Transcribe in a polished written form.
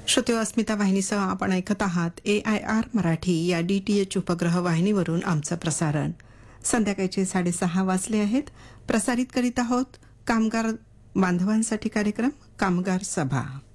श्रोते अस्मिता वाहिनीसह आपण ऐकत आहात AIR मराठी या DTH उपग्रह वाहिनीवरून आमचं प्रसारण. संध्याकाळचे 6:30 वाजले आहेत. प्रसारित करीत आहोत कामगार बांधवांसाठी कार्यक्रम कामगार सभा.